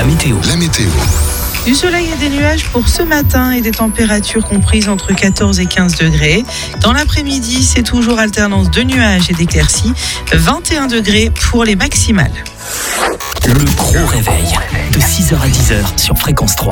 La météo. Du soleil et des nuages pour ce matin et des températures comprises entre 14 et 15 degrés. Dans l'après-midi, c'est toujours alternance de nuages et d'éclaircies. 21 degrés pour les maximales. Le gros réveil de 6h à 10h sur Fréquence 3.